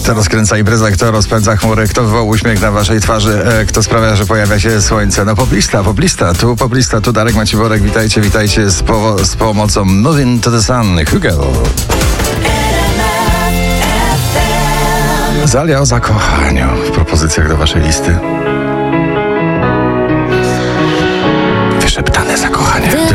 Kto rozkręca imprezę, kto rozpędza chmury, kto wywoła uśmiech na waszej twarzy, kto sprawia, że pojawia się słońce. No poplista, tu Darek Maciborek, witajcie z pomocą Moving to the Sun, Hugo. Zalia o zakochaniu w propozycjach do waszej listy.